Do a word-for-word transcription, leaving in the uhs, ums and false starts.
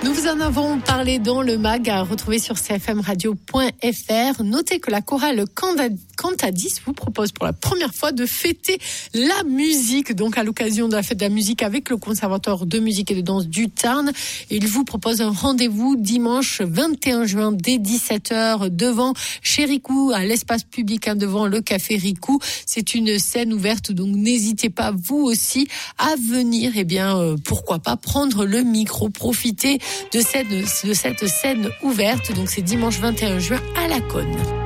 Nous vous en avons parlé dans le mag à retrouver sur c f m radio point f r. Notez que la chorale Cantadis vous propose pour la première fois de fêter la musique, donc à l'occasion de la fête de la musique avec le Conservatoire de musique et de danse du Tarn. Il vous propose un rendez-vous dimanche vingt et un juin dès dix-sept heures devant chez Ricou, à l'espace public, hein, devant le café Ricou. C'est une scène ouverte, donc n'hésitez pas vous aussi à venir. Eh bien, euh, pourquoi pas prendre le micro, profiter de cette, de cette scène ouverte. Donc c'est dimanche vingt et un juin à la Cône.